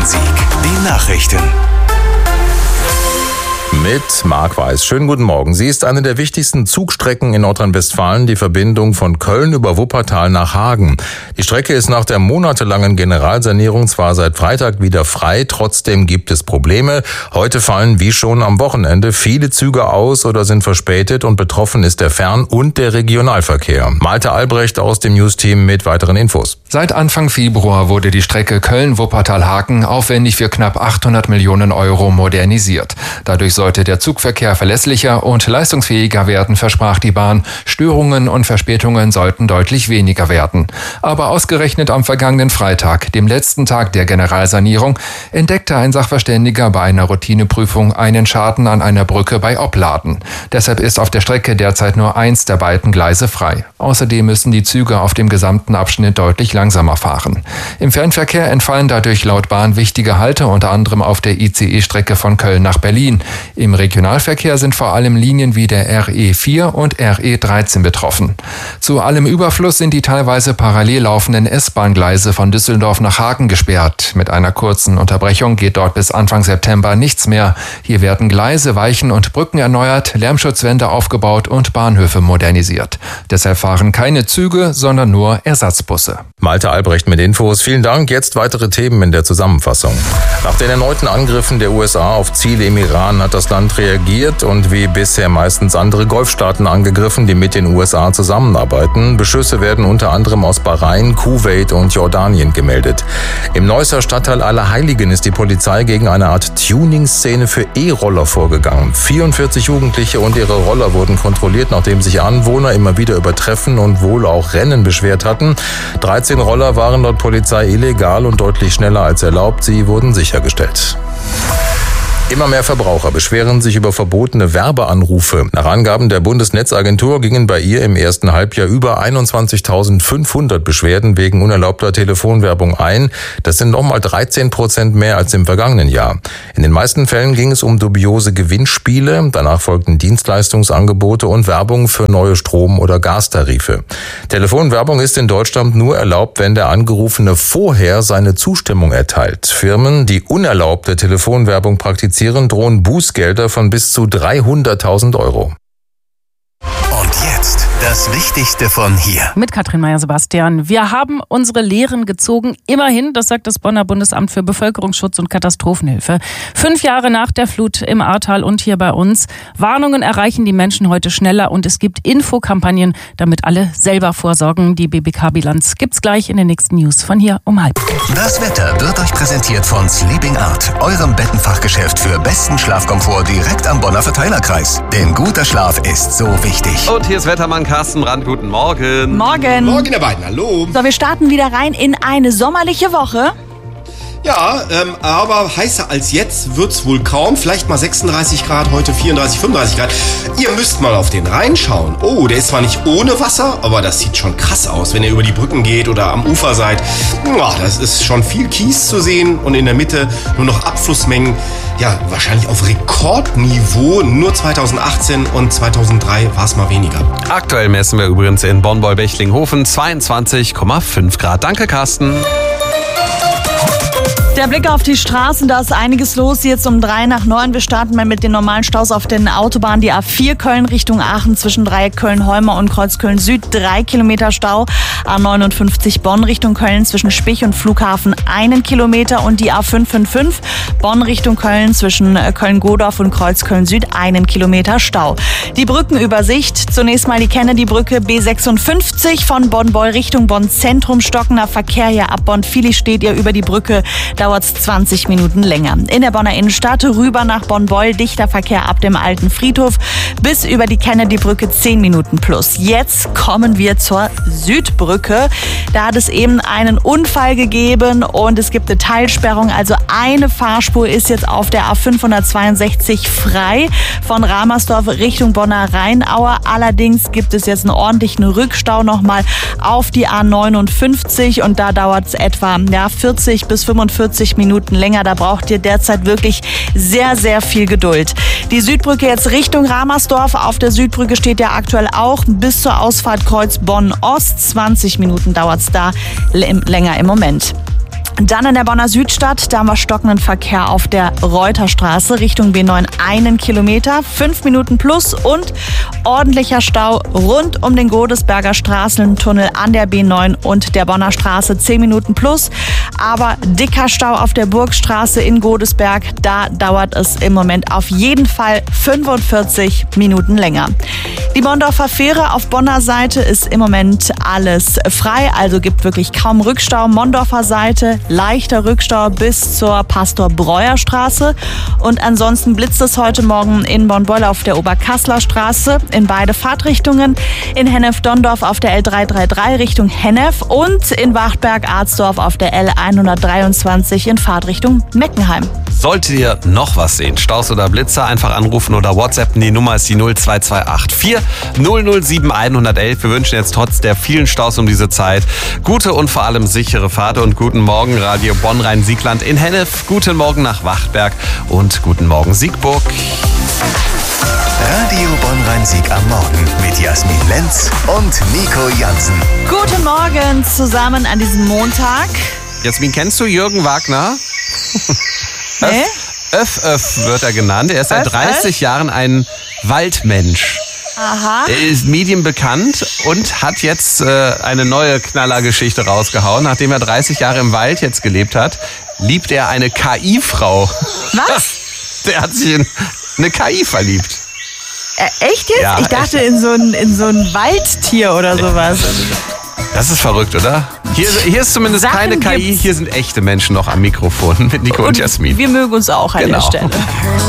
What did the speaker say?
Musik. Die Nachrichten. Mit Marc Weiß. Schönen guten Morgen. Sie ist eine der wichtigsten Zugstrecken in Nordrhein-Westfalen, die Verbindung von Köln über Wuppertal nach Hagen. Die Strecke ist nach der monatelangen Generalsanierung zwar seit Freitag wieder frei, trotzdem gibt es Probleme. Heute fallen wie schon am Wochenende viele Züge aus oder sind verspätet und betroffen ist der Fern- und der Regionalverkehr. Malte Albrecht aus dem News-Team mit weiteren Infos. Seit Anfang Februar wurde die Strecke Köln-Wuppertal-Hagen aufwendig für knapp 800 Millionen Euro modernisiert. Dadurch sollte der Zugverkehr verlässlicher und leistungsfähiger werden, versprach die Bahn. Störungen und Verspätungen sollten deutlich weniger werden. Aber ausgerechnet am vergangenen Freitag, dem letzten Tag der Generalsanierung, entdeckte ein Sachverständiger bei einer Routineprüfung einen Schaden an einer Brücke bei Opladen. Deshalb ist auf der Strecke derzeit nur eins der beiden Gleise frei. Außerdem müssen die Züge auf dem gesamten Abschnitt deutlich langsamer fahren. Im Fernverkehr entfallen dadurch laut Bahn wichtige Halte, unter anderem auf der ICE-Strecke von Köln nach Berlin. Im Regionalverkehr sind vor allem Linien wie der RE4 und RE13 betroffen. Zu allem Überfluss sind die teilweise parallel laufenden S-Bahn-Gleise von Düsseldorf nach Hagen gesperrt. Mit einer kurzen Unterbrechung geht dort bis Anfang September nichts mehr. Hier werden Gleise, Weichen und Brücken erneuert, Lärmschutzwände aufgebaut und Bahnhöfe modernisiert. Deshalb fahren keine Züge, sondern nur Ersatzbusse. Malte Albrecht mit Infos. Vielen Dank. Jetzt weitere Themen in der Zusammenfassung. Nach den erneuten Angriffen der USA auf Ziele im Iran hat das Land reagiert und wie bisher meistens andere Golfstaaten angegriffen, die mit den USA zusammenarbeiten. Beschüsse werden unter anderem aus Bahrain, Kuwait und Jordanien gemeldet. Im Neusser Stadtteil Allerheiligen ist die Polizei gegen eine Art Tuning-Szene für E-Roller vorgegangen. 44 Jugendliche und ihre Roller wurden kontrolliert, nachdem sich Anwohner immer wieder über Treffen und wohl auch Rennen beschwert hatten. 13 Roller waren laut Polizei illegal und deutlich schneller als erlaubt. Sie wurden sichergestellt. Immer mehr Verbraucher beschweren sich über verbotene Werbeanrufe. Nach Angaben der Bundesnetzagentur gingen bei ihr im ersten Halbjahr über 21.500 Beschwerden wegen unerlaubter Telefonwerbung ein. Das sind nochmal 13% mehr als im vergangenen Jahr. In den meisten Fällen ging es um dubiose Gewinnspiele. Danach folgten Dienstleistungsangebote und Werbung für neue Strom- oder Gastarife. Telefonwerbung ist in Deutschland nur erlaubt, wenn der Angerufene vorher seine Zustimmung erteilt. Firmen, die unerlaubte Telefonwerbung praktizieren, drohen Bußgelder von bis zu 300.000 Euro. Und jetzt das Wichtigste von hier. Mit Katrin Meyer-Sebastian. Wir haben unsere Lehren gezogen. Immerhin, das sagt das Bonner Bundesamt für Bevölkerungsschutz und Katastrophenhilfe. 5 Jahre nach der Flut im Ahrtal und hier bei uns. Warnungen erreichen die Menschen heute schneller und es gibt Infokampagnen, damit alle selber vorsorgen. Die BBK-Bilanz gibt's gleich in den nächsten News von hier um 12:30. Das Wetter wird euch präsentiert von Sleeping Art, eurem Bettenfachgeschäft für besten Schlafkomfort direkt am Bonner Verteilerkreis. Denn guter Schlaf ist so wichtig. Und hier ist Wettermann Carsten Brandt. Guten Morgen. Morgen. Morgen, ihr beiden. Hallo. So, wir starten wieder rein in eine sommerliche Woche. Ja, aber heißer als jetzt wird's wohl kaum. Vielleicht mal 36 Grad, heute 34, 35 Grad. Ihr müsst mal auf den Rhein schauen. Oh, der ist zwar nicht ohne Wasser, aber das sieht schon krass aus, wenn ihr über die Brücken geht oder am Ufer seid. Ja, das ist schon viel Kies zu sehen und in der Mitte nur noch Abflussmengen. Ja, wahrscheinlich auf Rekordniveau. Nur 2018 und 2003 war es mal weniger. Aktuell messen wir übrigens in Bonn-Boll-Bechlinghofen 22,5 Grad. Danke, Carsten. Der Blick auf die Straßen, da ist einiges los. Jetzt um 3 nach 9. Wir starten mal mit den normalen Staus auf den Autobahnen. Die A4 Köln Richtung Aachen zwischen Dreieck Köln-Holmer und Kreuz Köln-Süd 3 Kilometer Stau. A59 Bonn Richtung Köln zwischen Spich und Flughafen 1 Kilometer. Und die A555 Bonn Richtung Köln zwischen Köln-Godorf und Kreuz Köln-Süd 1 Kilometer Stau. Die Brückenübersicht. Zunächst mal die Kennedy-Brücke B56 von Bonn-Boll Richtung Bonn-Zentrum. Stockender Verkehr hier ab Bonn-Vilich steht ihr über die Brücke. Dauert es 20 Minuten länger. In der Bonner Innenstadt rüber nach Bonn-Boll, dichter Verkehr ab dem alten Friedhof bis über die Kennedy-Brücke 10 Minuten plus. Jetzt kommen wir zur Südbrücke. Da hat es eben einen Unfall gegeben und es gibt eine Teilsperrung. Also eine Fahrspur ist jetzt auf der A562 frei von Ramersdorf Richtung Bonner Rheinaue. Allerdings gibt es jetzt einen ordentlichen Rückstau nochmal auf die A59 und da dauert es etwa 40 bis 45 Minuten länger. Da braucht ihr derzeit wirklich sehr, sehr viel Geduld. Die Südbrücke jetzt Richtung Ramersdorf. Auf der Südbrücke steht ja aktuell auch bis zur Ausfahrt Kreuz Bonn-Ost. 20 Minuten dauert es da länger im Moment. Dann in der Bonner Südstadt, da haben wir stockenden Verkehr auf der Reuterstraße Richtung B9 1 Kilometer, 5 Minuten plus und ordentlicher Stau rund um den Godesberger Straßentunnel an der B9 und der Bonner Straße, 10 Minuten plus. Aber dicker Stau auf der Burgstraße in Godesberg, da dauert es im Moment auf jeden Fall 45 Minuten länger. Die Bonndorfer Fähre auf Bonner Seite ist im Moment alles frei, also gibt wirklich kaum Rückstau. Mondorfer Seite leichter Rückstau bis zur Pastor-Breuer-Straße. Und ansonsten blitzt es heute Morgen in Bornbeul auf der Oberkassler Straße in beide Fahrtrichtungen, in Hennef-Donndorf auf der L333 Richtung Hennef und in Wachtberg-Arzdorf auf der L123 in Fahrtrichtung Meckenheim. Solltet ihr noch was sehen, Staus oder Blitzer, einfach anrufen oder WhatsAppen. Die Nummer ist die 02284 007 111. Wir wünschen jetzt trotz der vielen Staus um diese Zeit gute und vor allem sichere Fahrt und guten Morgen Radio Bonn-Rhein-Siegland in Hennef. Guten Morgen nach Wachtberg und guten Morgen Siegburg. Radio Bonn-Rhein-Sieg am Morgen mit Jasmin Lenz und Nico Jansen. Guten Morgen zusammen an diesem Montag. Jasmin, kennst du Jürgen Wagner? Nee? Öff wird er genannt. Er ist seit 30 Jahren ein Waldmensch. Aha. Er ist medienbekannt und hat jetzt eine neue Knallergeschichte rausgehauen. Nachdem er 30 Jahre im Wald jetzt gelebt hat, liebt er eine KI-Frau. Was? Der hat sich in eine KI verliebt. Echt jetzt? Ja, ich dachte in so ein Waldtier oder sowas. Das ist verrückt, oder? Hier ist zumindest Sachen keine KI, gibt's. hier sind echte Menschen noch am Mikrofon mit Nico und Jasmin. Wir mögen uns auch an der Stelle.